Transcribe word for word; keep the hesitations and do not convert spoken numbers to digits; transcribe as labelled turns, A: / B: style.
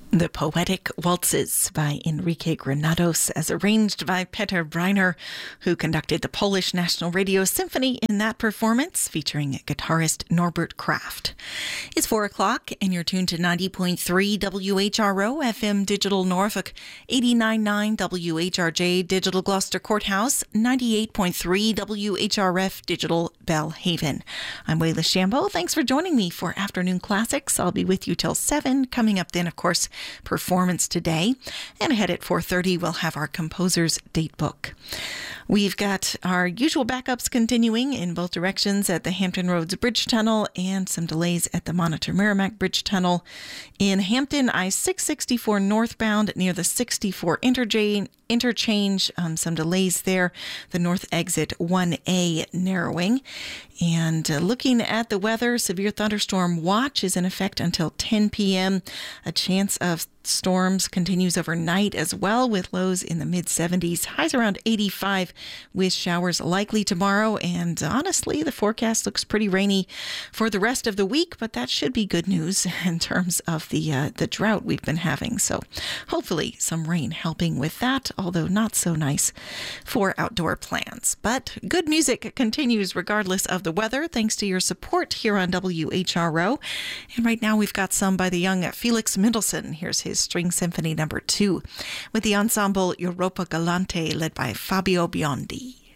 A: The Poetic Waltzes by Enrique Granados, as arranged by Peter Breiner, who conducted the Polish National Radio Symphony in that performance, featuring guitarist Norbert Kraft. It's four o'clock, and you're tuned to ninety point three W H R O F M Digital Norfolk, eighty-nine point nine W H R J Digital Gloucester Courthouse, ninety-eight point three W H R F Digital Bellhaven. I'm Wayla Shambo. Thanks for joining me for Afternoon Classics. I'll be with you till seven. Coming up then, of course, Performance Today. And ahead at four thirty, we'll have our Composer's Date Book. We've got our usual backups continuing in both directions at the Hampton Roads Bridge Tunnel and some delays at the Monitor Merrimack Bridge Tunnel. In Hampton, I six sixty-four northbound near the sixty-four interchange, interchange um, some delays there. The north exit one A narrowing. And uh, looking at the weather, severe thunderstorm watch is in effect until ten p.m. A chance of storms continues overnight as well, with lows in the mid seventies, highs around eighty-five, with showers likely tomorrow. And honestly, the forecast looks pretty rainy for the rest of the week, but that should be good news in terms of the uh, the drought we've been having. So hopefully some rain helping with that, although not so nice for outdoor plans. But good music continues regardless of the weather, thanks to your support here on W H R O. And right now we've got some by the young Felix Mendelssohn. Here's his String Symphony number two with the ensemble Europa Galante led by Fabio Biondi.